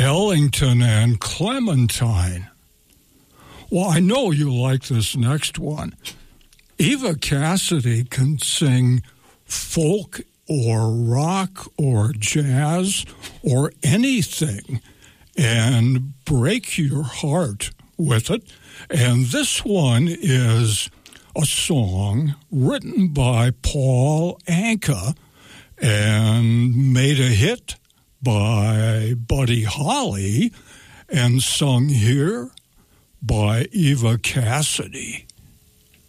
Ellington and Clementine. Well, I know you like this next one. Eva Cassidy can sing folk or rock or jazz or anything and break your heart with it. And this one is a song written by Paul Anka and made a hit by Buddy Holly and sung here by Eva Cassidy.